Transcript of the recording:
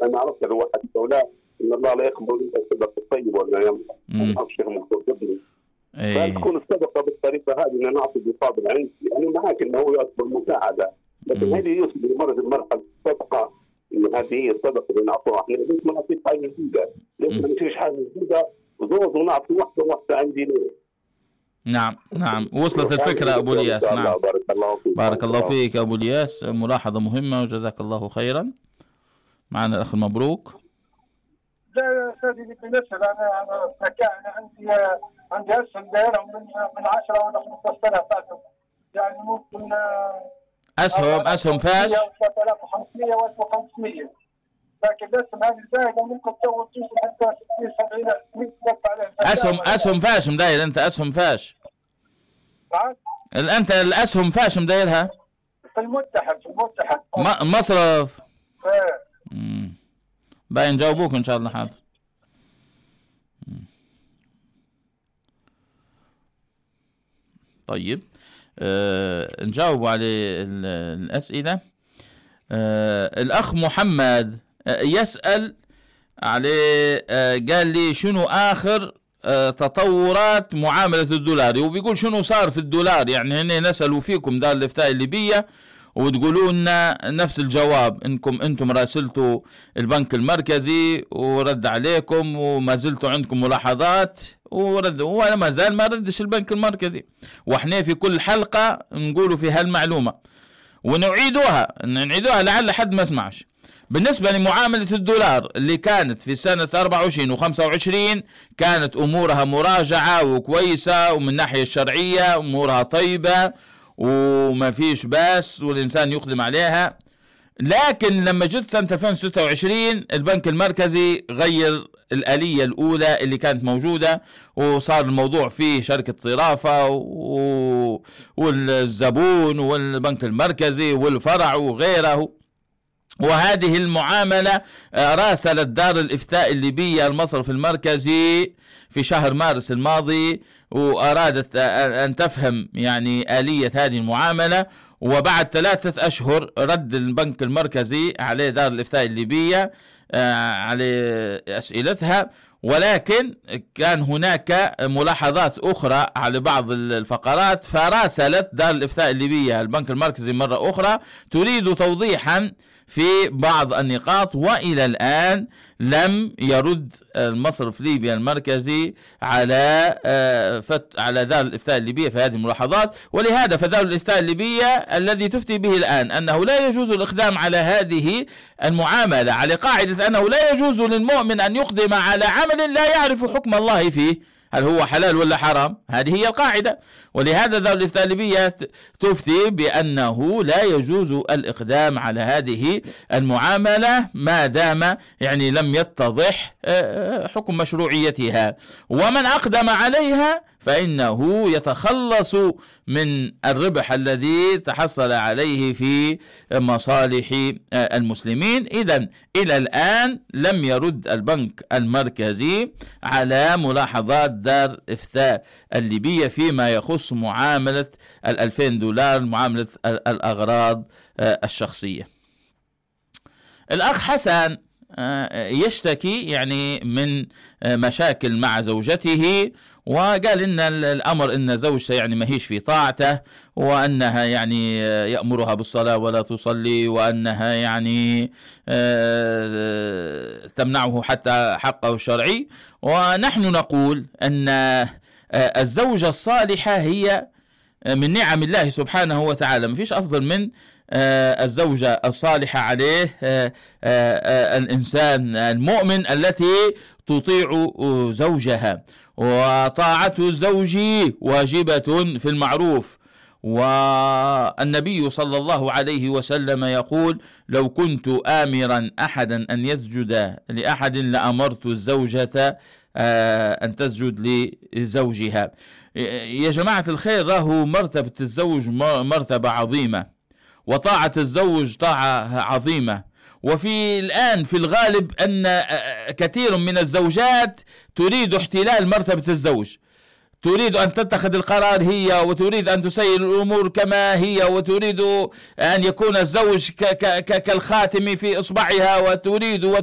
انا عرفت لو حديث او لا ان الله لا يقبل الا الصدقه الطيب ولا يملك. ما اعرفش مختصرني. فتكون الصدقه بالطريقه هذه ان نعطي بفاضل عندي، يعني معك انه هو يطلب مساعده، لكن هذه يوصل لمرحله الصدقه، ان هذه هي الصدقه اللي نعطوها احنا. ليش ما نعطيش حاجه جديده؟ ليش ما نشتريش حاجه جديده زود ونعطي واحده عندي ليه؟ نعم وصلت الفكرة أبو الياس. نعم بارك الله فيك أبو الياس، ملاحظة مهمة وجزاك الله خيرا. معنا الأخ مبروك. لا يا سيدي بالنسبة أنا عندي أسهم دايرة من 10 ولا 15 سنة فاتوا، يعني ممكن أسهم فاش 3500 و 1500، لكن الأسهم هذه زايدة ممكن توصل حتى 60 70 أسهم فاش مداير أنت؟ أسهم فاش أنت الأسهم فاش مدايرها؟ في المتحد مصرف. باين جاوبوك إن شاء الله. حاضر. طيب نجاوب على الأسئلة. الأخ محمد يسأل عليه، قال لي شنو آخر تطورات معاملة الدولار، وبيقول شنو صار في الدولار. يعني هنا نسألوا فيكم دار الإفتاء الليبية وتقولوا لنا نفس الجواب، انكم انتم راسلتوا البنك المركزي ورد عليكم وما زلتوا عندكم ملاحظات ورد، ولا ما زال ما ردش البنك المركزي، واحنا في كل حلقة نقولوا في هالمعلومة ونعيدوها لعل حد ما سمعش. بالنسبة لمعاملة الدولار اللي كانت في سنة 24 و25 كانت أمورها مراجعة وكويسة، ومن ناحية الشرعية أمورها طيبة وما فيش باس والإنسان يقدم عليها. لكن لما جت سنة 2026 البنك المركزي غير الآلية الأولى اللي كانت موجودة، وصار الموضوع فيه شركة صرافة والزبون والبنك المركزي والفرع وغيره. وهذه المعاملة راسلت دار الإفتاء الليبية المصرف المركزي في شهر مارس الماضي، وأرادت أن تفهم يعني آلية هذه المعاملة. وبعد 3 أشهر رد البنك المركزي عليه دار الإفتاء الليبية على أسئلتها، ولكن كان هناك ملاحظات أخرى على بعض الفقرات، فراسلت دار الإفتاء الليبية البنك المركزي مرة أخرى تريد توضيحا في بعض النقاط، وإلى الآن لم يرد المصرف ليبيا المركزي على دار الإفتاء الليبية في هذه الملاحظات. ولهذا فدار الإفتاء الليبية الذي تفتي به الآن أنه لا يجوز الإقدام على هذه المعاملة، على قاعدة أنه لا يجوز للمؤمن أن يقدم على عمل لا يعرف حكم الله فيه، هل هو حلال ولا حرام. هذه هي القاعدة. ولهذا دار الإفتاء الليبية تفتي بأنه لا يجوز الإقدام على هذه المعاملة ما دام يعني لم يتضح حكم مشروعيتها، ومن أقدم عليها فإنه يتخلص من الربح الذي تحصل عليه في مصالح المسلمين. إذن إلى الآن لم يرد البنك المركزي على ملاحظات دار الإفتاء الليبية فيما يخص معاملة $2000 معاملة الأغراض الشخصية. الأخ حسن يشتكي يعني من مشاكل مع زوجته، وقال إن الأمر إن زوجته يعني ما هيش في طاعته، وأنها يعني يأمرها بالصلاة ولا تصلي، وأنها يعني تمنعه حتى حقه الشرعي. ونحن نقول أن الزوجة الصالحة هي من نعم الله سبحانه وتعالى، ما فيش أفضل من الزوجة الصالحة عليه الإنسان المؤمن التي تطيع زوجها، وطاعة الزوج واجبة في المعروف. والنبي صلى الله عليه وسلم يقول: لو كنت آمرا أحدا أن يسجد لأحد لأمرت الزوجة أن تسجد لزوجها. يا جماعة الخير، له مرتبة الزوج مرتبة عظيمة، وطاعة الزوج طاعة عظيمة. وفي الآن في الغالب أن كثير من الزوجات تريد احتلال مرتبة الزوج، تريد أن تتخذ القرار هي، وتريد أن تسير الأمور كما هي، وتريد أن يكون الزوج كالخاتم في إصبعها، وتريد